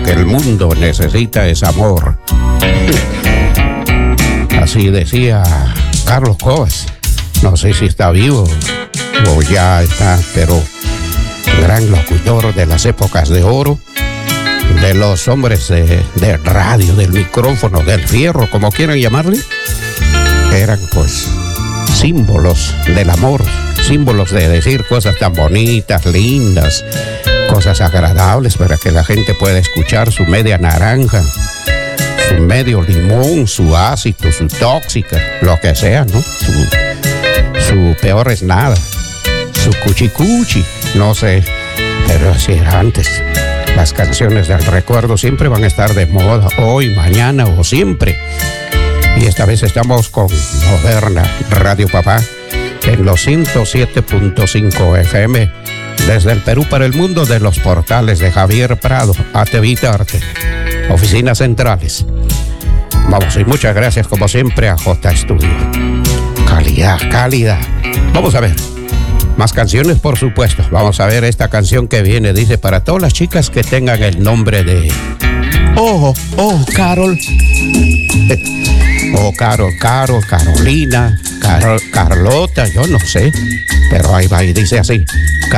que el mundo necesita es amor. Así decía Carlos Cobas. No sé si está vivo o ya está, pero gran locutor de las épocas de oro, de los hombres de radio, del micrófono, del fierro, como quieran llamarle. Eran pues símbolos del amor, símbolos de decir cosas tan bonitas, lindas, cosas agradables para que la gente pueda escuchar su media naranja, su medio limón, su ácido, su tóxica, lo que sea, ¿no? Su peor es nada, su cuchicuchi, no sé, pero así era antes. Las canciones del recuerdo siempre van a estar de moda, hoy, mañana o siempre. Y esta vez estamos con Moderna Radio Papá en los 107.5 FM desde el Perú para el mundo, de los portales de Javier Prado, Atevitarte, oficinas centrales. Vamos, y muchas gracias como siempre a J Studio. Calidad, calidad. Vamos a ver más canciones, por supuesto. Vamos a ver esta canción que viene, dice, para todas las chicas que tengan el nombre de Carol. Carol, Carolina, Carlota, yo no sé, pero ahí va y dice así: